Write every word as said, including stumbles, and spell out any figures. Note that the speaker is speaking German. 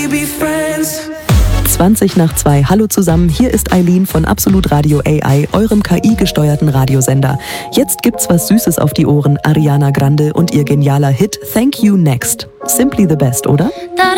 zwanzig nach zwei. Hallo zusammen, hier ist Eileen von Absolut Radio A I, eurem K I-gesteuerten Radiosender. Jetzt gibt's was Süßes auf die Ohren. Ariana Grande und ihr genialer Hit Thank You Next. Simply the best, oder?